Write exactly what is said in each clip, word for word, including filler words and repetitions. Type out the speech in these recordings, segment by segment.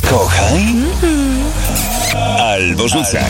Kochaj albo rzucaj.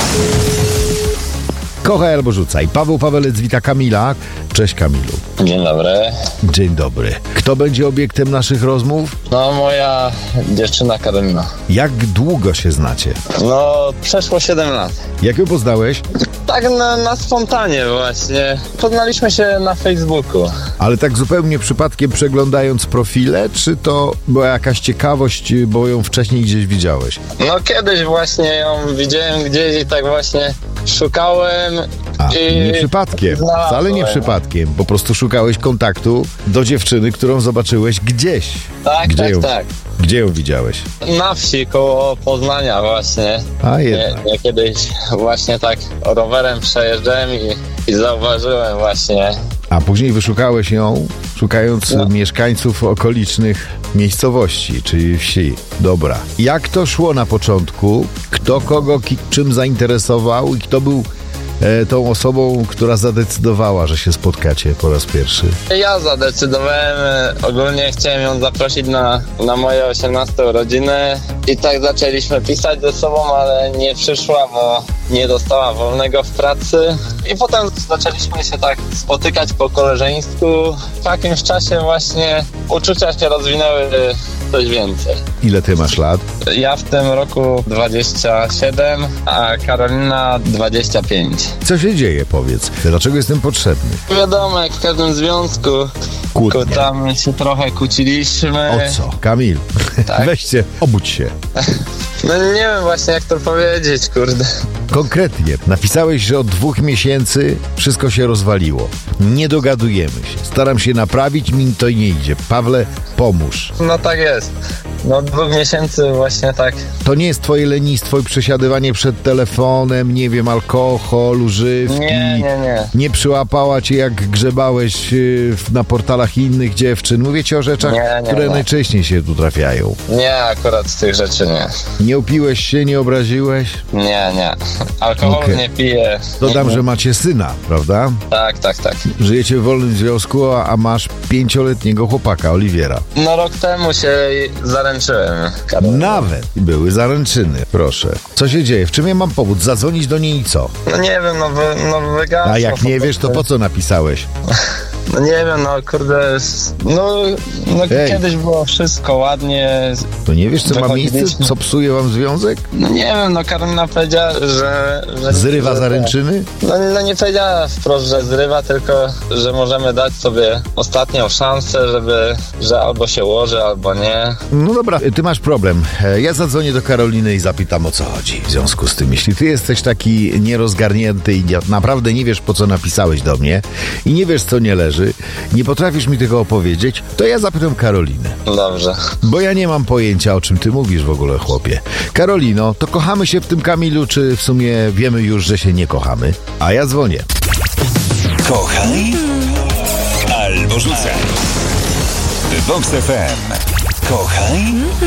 Kochaj albo rzucaj. Paweł Pawelec wita Kamila. Cześć Kamilu. Dzień dobry. Dzień dobry. Kto będzie obiektem naszych rozmów? No, moja dziewczyna Karolina. Jak długo się znacie? No, przeszło siedem lat. Jak ją poznałeś? Tak na, na spontanie właśnie. Poznaliśmy się na Facebooku. Ale tak zupełnie przypadkiem przeglądając profile, czy to była jakaś ciekawość, bo ją wcześniej gdzieś widziałeś? No, kiedyś właśnie ją widziałem gdzieś i tak właśnie szukałem. A, i nie przypadkiem, znalazłem. wcale nie przypadkiem. Po prostu szukałeś kontaktu do dziewczyny, którą zobaczyłeś gdzieś. Tak, Gdzie tak, ją, tak. Gdzie ją widziałeś? Na wsi koło Poznania właśnie. A Ja, jednak. ja kiedyś właśnie tak rowerem przejeżdżałem i, i zauważyłem właśnie. A później wyszukałeś ją, szukając No. mieszkańców okolicznych miejscowości, czyli wsi. Dobra. Jak to szło na początku? Kto kogo ki- czym zainteresował i kto był e, tą osobą, która zadecydowała, że się spotkacie po raz pierwszy? Ja zadecydowałem, e, ogólnie chciałem ją zaprosić na, na moje osiemnaste urodziny i tak zaczęliśmy pisać ze sobą, ale nie przyszła, bo nie dostała wolnego w pracy. I potem zaczęliśmy się tak spotykać po koleżeńsku. W jakimś czasie właśnie uczucia się rozwinęły coś więcej. Ile ty masz lat? Ja w tym roku dwadzieścia siedem, a Karolina dwadzieścia pięć. Co się dzieje, powiedz? Dlaczego jestem potrzebny? Wiadomo, jak w każdym związku, Kłótnie. tam się trochę kłóciliśmy. O co? Kamil, Tak. weźcie, obudź się. No nie wiem właśnie jak to powiedzieć, kurde. Konkretnie, napisałeś, że od dwóch miesięcy wszystko się rozwaliło. Nie dogadujemy się. Staram się naprawić, mi to nie idzie. Pawle, pomóż. No tak jest. No od dwóch miesięcy właśnie tak. To nie jest twoje lenistwo i przesiadywanie przed telefonem, nie wiem, alkohol, używki. Nie, nie, nie. Nie przyłapała cię, jak grzebałeś yy, na portalach innych dziewczyn. Mówię ci o rzeczach, Nie, nie, które nie. najczęściej się tu trafiają. Nie, akurat z tych rzeczy nie. Nie upiłeś się, nie obraziłeś? Nie, nie. Alkoholu Okej. nie piję. Dodam, Nie- że macie syna, prawda? Tak, tak, tak. Żyjecie w wolnym związku, a, a masz pięcioletniego chłopaka, Oliwiera. No rok temu się zaręczyłem, Karol. Nawet były zaręczyny, proszę. Co się dzieje? W czym ja mam pomóc? Zadzwonić do niej i co? No nie wiem, no, wy, no wygasło. A jak nie po wiesz, to prostu. po co napisałeś? No nie wiem, no kurde, s- no, no Ej. kiedyś było wszystko ładnie. To nie wiesz, co ma miejsce? Wychodziliśmy. Co psuje wam związek? No nie wiem, no Karolina powiedziała, że... że Zrywa że, zaręczyny? No, no nie powiedziała wprost, że zrywa, tylko że możemy dać sobie ostatnią szansę, żeby, że albo się ułoży, albo nie. No dobra, ty masz problem. E, Ja zadzwonię do Karoliny i zapytam, o co chodzi w związku z tym. Jeśli ty jesteś taki nierozgarnięty i nie- naprawdę nie wiesz, po co napisałeś do mnie i nie wiesz, co nie leży, nie potrafisz mi tego opowiedzieć, to ja zapytam Karolinę. Dobrze. Bo ja nie mam pojęcia, o czym ty mówisz w ogóle, chłopie. Karolino, to kochamy się w tym Kamilu, czy w sumie wiemy już, że się nie kochamy? A ja dzwonię. Kochaj albo rzucaj. Vox F M. Kochaj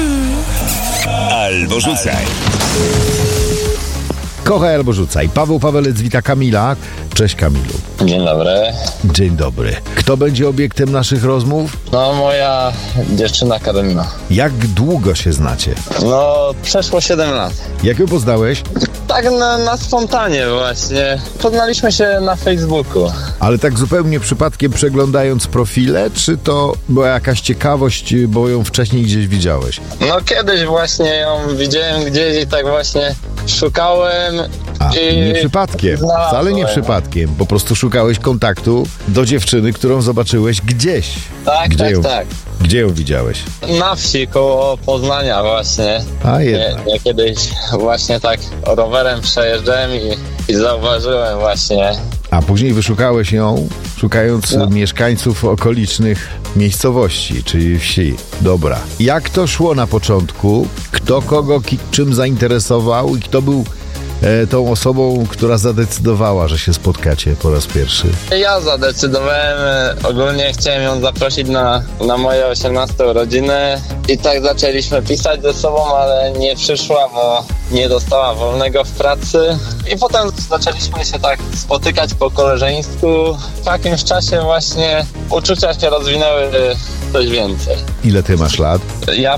albo rzucaj. Kochaj albo rzucaj. Paweł Pawelec wita Kamila. Cześć Kamilu. Dzień dobry. Dzień dobry. Kto będzie obiektem naszych rozmów? No moja dziewczyna Karolina. Jak długo się znacie? No przeszło siedem lat. Jak ją poznałeś? Tak na, na spontanie właśnie. Poznaliśmy się na Facebooku. Ale tak zupełnie przypadkiem przeglądając profile, czy to była jakaś ciekawość, bo ją wcześniej gdzieś widziałeś? No kiedyś właśnie ją widziałem gdzieś i tak właśnie szukałem. A, i nie przypadkiem, znalazłem. wcale nie przypadkiem. Po prostu szukałeś kontaktu do dziewczyny, którą zobaczyłeś gdzieś. Tak, Gdzie tak, ją, tak. Gdzie ją widziałeś? Na wsi koło Poznania właśnie. A Ja, jednak. ja kiedyś właśnie tak rowerem przejeżdżałem i, i zauważyłem właśnie. A później wyszukałeś ją, szukając No. mieszkańców okolicznych miejscowości, czyli wsi. Dobra. Jak to szło na początku? Kto kogo ki- czym zainteresował i kto był e, tą osobą, która zadecydowała, że się spotkacie po raz pierwszy? Ja zadecydowałem, e, ogólnie chciałem ją zaprosić na, na moje osiemnaste urodziny i tak zaczęliśmy pisać ze sobą, ale nie przyszła, bo nie dostała wolnego w pracy. I potem zaczęliśmy się tak spotykać po koleżeńsku. W jakimś czasie właśnie uczucia się rozwinęły coś więcej. Ile ty masz lat? Ja